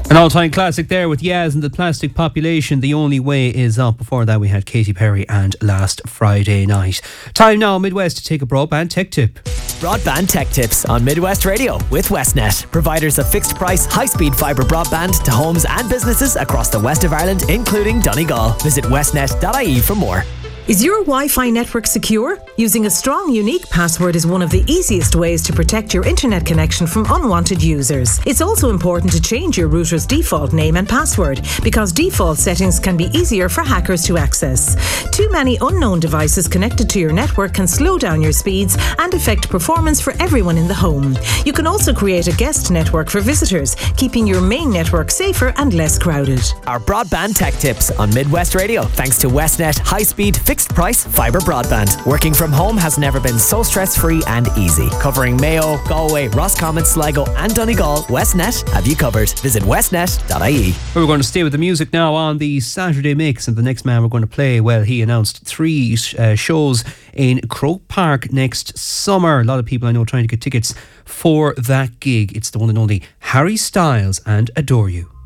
An all-time classic there with Yaz and the Plastic Population. The Only Way is up. Before that we had Katy Perry and Last Friday Night. Time now, Midwest, to take a broadband tech tip. Broadband tech tips on Midwest Radio with Westnet, providers of fixed price, high-speed fibre broadband to homes and businesses across the west of Ireland, including Donegal. Visit westnet.ie for more. Is your Wi-Fi network secure? Using a strong, unique password is one of the easiest ways to protect your internet connection from unwanted users. It's also important to change your router's default name and password, because default settings can be easier for hackers to access. Too many unknown devices connected to your network can slow down your speeds and affect performance for everyone in the home. You can also create a guest network for visitors, keeping your main network safer and less crowded. Our broadband tech tips on Midwest Radio, thanks to Westnet high-speed fixed price fibre broadband. Working from home has never been so stress-free and easy. Covering Mayo, Galway, Roscommon, Sligo and Donegal, Westnet have you covered. Visit westnet.ie. We're going to stay with the music now on the Saturday Mix, and the next man we're going to play, well, he announced 3 shows in Croke Park next summer. A lot of people I know trying to get tickets for that gig. It's the one and only Harry Styles and Adore You.